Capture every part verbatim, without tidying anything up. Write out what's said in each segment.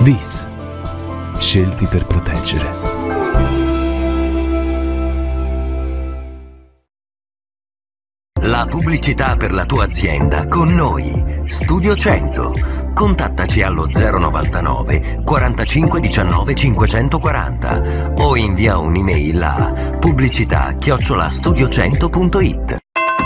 Vis, scelti per proteggere. La pubblicità per la tua azienda con noi. Studio cento. Contattaci allo zero novantanove quarantacinque diciannove cinquecentoquaranta o invia un'email a pubblicità chiocciola studiocento punto it.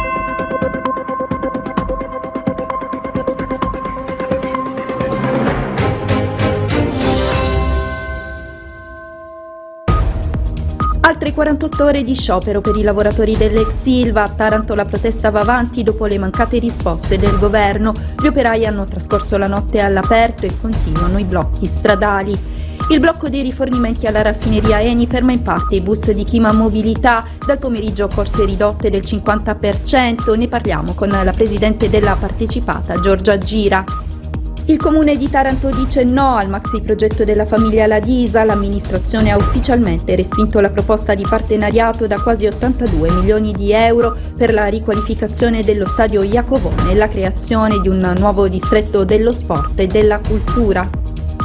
Altre quarantotto ore di sciopero per i lavoratori dell'ex Ilva. A Taranto la protesta va avanti dopo le mancate risposte del governo. Gli operai hanno trascorso la notte all'aperto e continuano i blocchi stradali. Il blocco dei rifornimenti alla raffineria Eni ferma in parte i bus di Chima Mobilità. Dal pomeriggio corse ridotte del cinquanta per cento. Ne parliamo con la presidente della partecipata, Giorgia Gira. Il comune di Taranto dice no al maxi progetto della famiglia Ladisa. L'amministrazione ha ufficialmente respinto la proposta di partenariato da quasi ottantadue milioni di euro per la riqualificazione dello stadio Iacovone e la creazione di un nuovo distretto dello sport e della cultura.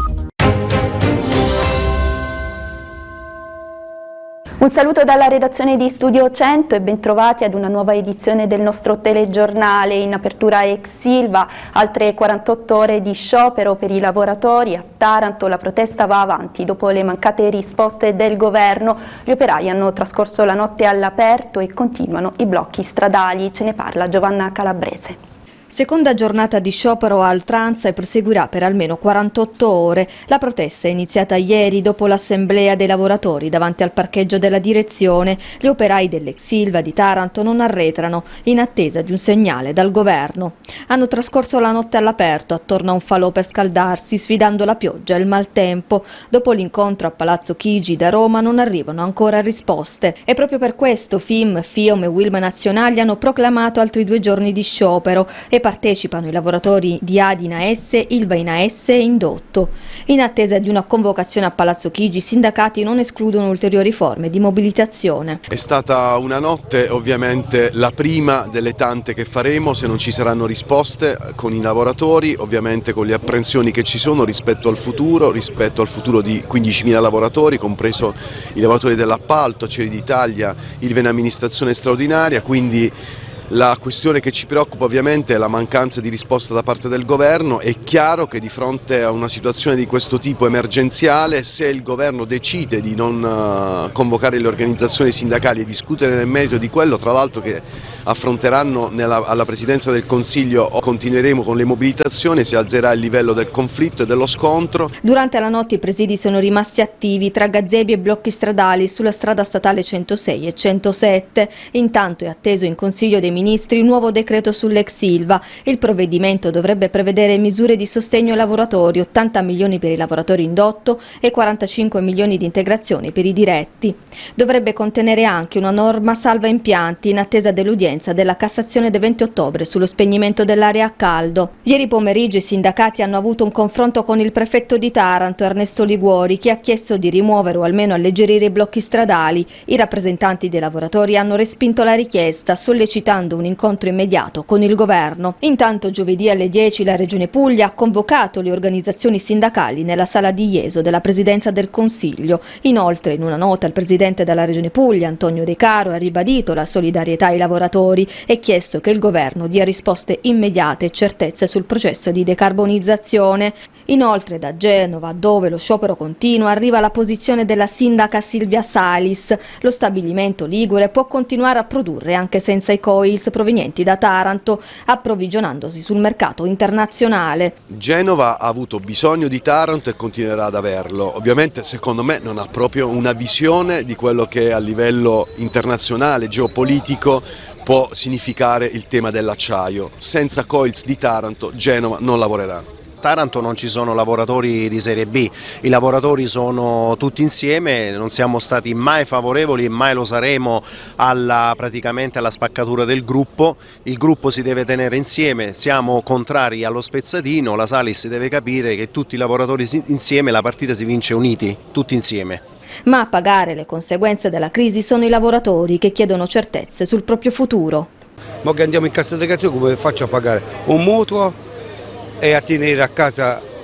Un saluto dalla redazione di Studio cento e bentrovati ad una nuova edizione del nostro telegiornale. In apertura ex Ilva, altre quarantotto ore di sciopero per i lavoratori. A Taranto la protesta va avanti dopo le mancate risposte del governo. Gli operai hanno trascorso la notte all'aperto e continuano i blocchi stradali. Ce ne parla Giovanna Calabrese. Seconda giornata di sciopero a oltranza e proseguirà per almeno quarantotto ore. La protesta è iniziata ieri dopo l'assemblea dei lavoratori davanti al parcheggio della direzione. Gli operai dell'ex Ilva di Taranto non arretrano in attesa di un segnale dal governo. Hanno trascorso la notte all'aperto attorno a un falò per scaldarsi, sfidando la pioggia e il maltempo. Dopo l'incontro a Palazzo Chigi da Roma non arrivano ancora risposte. E proprio per questo F I M, FIOM e Wilma Nazionali hanno proclamato altri due giorni di sciopero e partecipano i lavoratori di Adina S, Ilva in A S e Indotto. In attesa di una convocazione a Palazzo Chigi, i sindacati non escludono ulteriori forme di mobilitazione. È stata una notte ovviamente la prima delle tante che faremo se non ci saranno risposte con i lavoratori, ovviamente con le apprensioni che ci sono rispetto al futuro, rispetto al futuro di quindicimila lavoratori, compreso i lavoratori dell'appalto, Acciaierie d'Italia, Ilva in amministrazione straordinaria, quindi la questione che ci preoccupa ovviamente è la mancanza di risposta da parte del governo. È chiaro che di fronte a una situazione di questo tipo emergenziale, se il governo decide di non convocare le organizzazioni sindacali e discutere nel merito di quello, tra l'altro che affronteranno nella, alla Presidenza del Consiglio, continueremo con le mobilitazioni, si alzerà il livello del conflitto e dello scontro. Durante la notte i presidi sono rimasti attivi tra gazebi e blocchi stradali sulla strada statale centosei e centosette. Intanto è atteso in Consiglio dei Ministri un nuovo decreto sull'ex Ilva. Il provvedimento dovrebbe prevedere misure di sostegno ai lavoratori, ottanta milioni per i lavoratori indotto e quarantacinque milioni di integrazione per i diretti. Dovrebbe contenere anche una norma salva impianti in attesa dell'udienza della Cassazione del venti ottobre sullo spegnimento dell'area a caldo. Ieri pomeriggio i sindacati hanno avuto un confronto con il prefetto di Taranto, Ernesto Liguori, che ha chiesto di rimuovere o almeno alleggerire i blocchi stradali. I rappresentanti dei lavoratori hanno respinto la richiesta, sollecitando un incontro immediato con il governo. Intanto giovedì alle dieci la Regione Puglia ha convocato le organizzazioni sindacali nella sala di Ieso della Presidenza del Consiglio. Inoltre, in una nota, il presidente della Regione Puglia, Antonio De Caro, ha ribadito la solidarietà ai lavoratori e chiesto che il governo dia risposte immediate e certezze sul processo di decarbonizzazione. Inoltre da Genova, dove lo sciopero continua, arriva la posizione della sindaca Silvia Salis. Lo stabilimento ligure può continuare a produrre anche senza i coils provenienti da Taranto, approvvigionandosi sul mercato internazionale. Genova ha avuto bisogno di Taranto e continuerà ad averlo. Ovviamente secondo me non ha proprio una visione di quello che a livello internazionale, geopolitico, può significare il tema dell'acciaio. Senza coils di Taranto Genova non lavorerà. Taranto non ci sono lavoratori di serie B, i lavoratori sono tutti insieme, non siamo stati mai favorevoli e mai lo saremo alla, praticamente alla spaccatura del gruppo. Il gruppo si deve tenere insieme, siamo contrari allo spezzatino, la Salis deve capire che tutti i lavoratori insieme la partita si vince uniti, tutti insieme. Ma a pagare le conseguenze della crisi sono i lavoratori che chiedono certezze sul proprio futuro. Ma che andiamo in cassa integrazione, come faccio a pagare un mutuo e a tenere a casa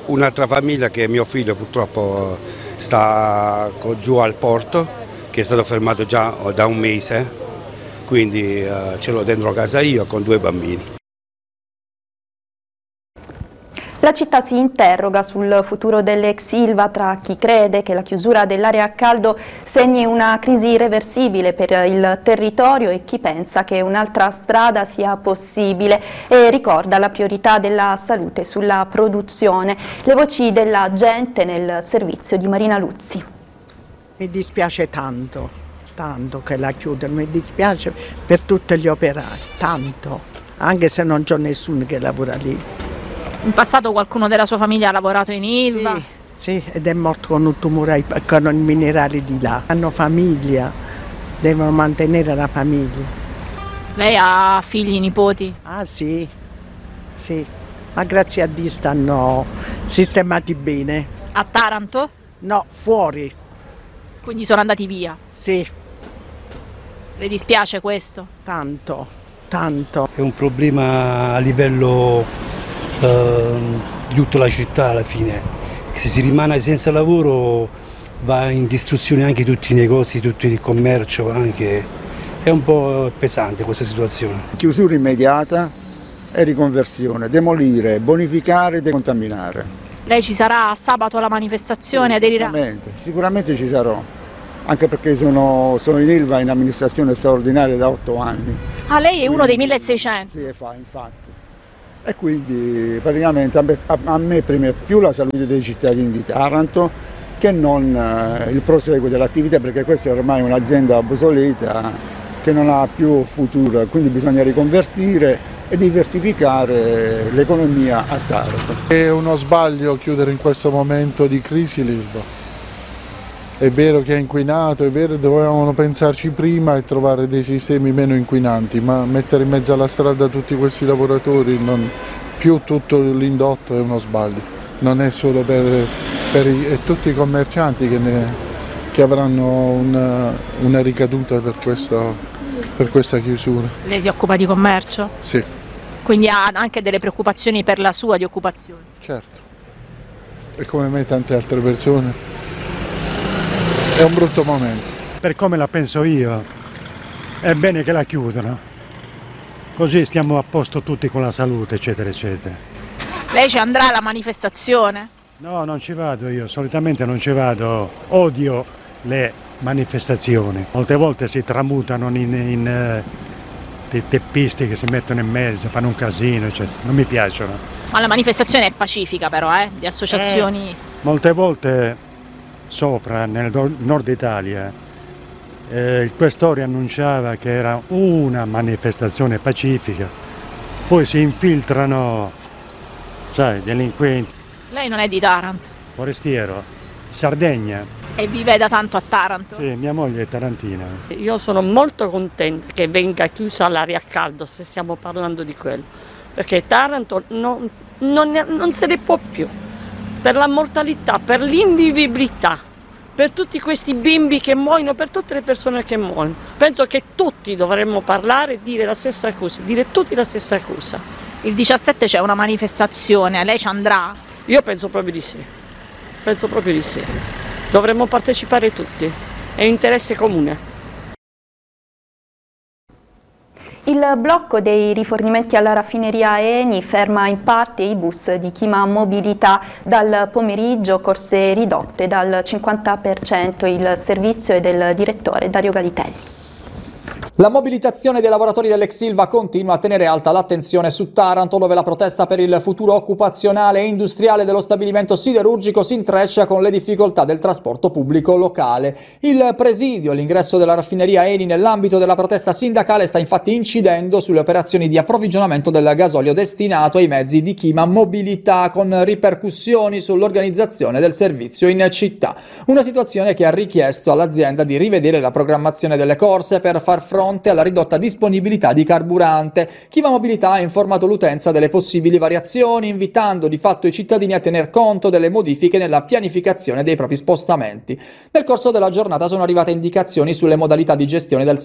un'altra famiglia che mio figlio purtroppo sta giù al porto, che è stato fermato già da un mese, quindi eh, ce l'ho dentro casa io con due bambini. La città si interroga sul futuro dell'ex Ilva tra chi crede che la chiusura dell'area a caldo segni una crisi irreversibile per il territorio e chi pensa che un'altra strada sia possibile e ricorda la priorità della salute sulla produzione. Le voci della gente nel servizio di Marina Luzzi. Mi dispiace tanto, tanto che la chiudono, mi dispiace per tutti gli operai, tanto, anche se non c'è nessuno che lavora lì. In passato qualcuno della sua famiglia ha lavorato in Ilva? Sì, sì, ed è morto con un tumore con i minerali di là. Hanno famiglia, devono mantenere la famiglia. Lei ha figli, nipoti? Ah sì, sì, ma grazie a Dio stanno sistemati bene. A Taranto? No, fuori. Quindi sono andati via? Sì. Le dispiace questo? Tanto, tanto. È un problema a livello di tutta la città alla fine. Se si rimane senza lavoro va in distruzione anche tutti i negozi, tutto il commercio, anche. È un po' pesante questa situazione. Chiusura immediata e riconversione, demolire, bonificare, decontaminare. Lei ci sarà sabato alla manifestazione, aderirà? Sicuramente, sicuramente ci sarò, anche perché sono, sono in Ilva in amministrazione straordinaria da otto anni. Ah, lei è uno dei milleseicento? Sì, fa, infatti. E quindi praticamente a me, a me preme più la salute dei cittadini di Taranto che non eh, il proseguo dell'attività, perché questa è ormai un'azienda obsoleta che non ha più futuro, quindi bisogna riconvertire e diversificare l'economia a Taranto. È uno sbaglio chiudere in questo momento di crisi l'Ilva. È vero che è inquinato, è vero che dovevamo pensarci prima e trovare dei sistemi meno inquinanti, ma mettere in mezzo alla strada tutti questi lavoratori, non, più tutto l'indotto è uno sbaglio. Non è solo per, per i, è tutti i commercianti che, ne, che avranno una, una ricaduta per, questo, per questa chiusura. Lei si occupa di commercio? Sì. Quindi ha anche delle preoccupazioni per la sua di occupazione? Certo. E come me tante altre persone. È un brutto momento. Per come la penso io, è bene che la chiudano, così stiamo a posto tutti con la salute, eccetera, eccetera. Lei ci andrà alla manifestazione? No, non ci vado io, solitamente non ci vado, odio le manifestazioni. Molte volte si tramutano in, in uh, dei teppisti che si mettono in mezzo, fanno un casino, eccetera. Non mi piacciono. Ma la manifestazione è pacifica però, eh? Di associazioni... Eh, molte volte... Sopra, nel nord Italia, eh, il questore annunciava che era una manifestazione pacifica, poi si infiltrano, sai, delinquenti. Lei non è di Taranto? Forestiero, Sardegna. E vive da tanto a Taranto? Sì, mia moglie è tarantina. Io sono molto contenta che venga chiusa l'aria a caldo, se stiamo parlando di quello, perché Taranto non, non, non se ne può più. Per la mortalità, per l'invivibilità, per tutti questi bimbi che muoiono, per tutte le persone che muoiono. Penso che tutti dovremmo parlare e dire la stessa cosa, dire tutti la stessa cosa. Il diciassette c'è una manifestazione, lei ci andrà? Io penso proprio di sì, penso proprio di sì. Dovremmo partecipare tutti, è un interesse comune. Il blocco dei rifornimenti alla raffineria Eni ferma in parte i bus di Chima Mobilità. Dal pomeriggio corse ridotte dal cinquanta per cento. Il servizio è del direttore Dario Galitelli. La mobilitazione dei lavoratori dell'ex Ilva continua a tenere alta l'attenzione su Taranto, dove la protesta per il futuro occupazionale e industriale dello stabilimento siderurgico si intreccia con le difficoltà del trasporto pubblico locale. Il presidio all'ingresso della raffineria Eni nell'ambito della protesta sindacale sta infatti incidendo sulle operazioni di approvvigionamento del gasolio destinato ai mezzi di Chima Mobilità, con ripercussioni sull'organizzazione del servizio in città. Una situazione che ha richiesto all'azienda di rivedere la programmazione delle corse per far fronte alla ridotta disponibilità di carburante. Chima Mobilità ha informato l'utenza delle possibili variazioni, invitando di fatto i cittadini a tener conto delle modifiche nella pianificazione dei propri spostamenti. Nel corso della giornata sono arrivate indicazioni sulle modalità di gestione del